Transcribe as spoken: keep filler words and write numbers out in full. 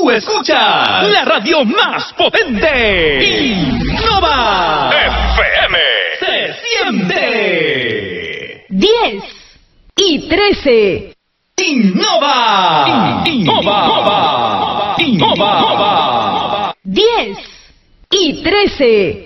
Tú escuchas la radio más potente. Innova F M. Se siente. diez y trece. Innova. Innova. Innova. diez y trece.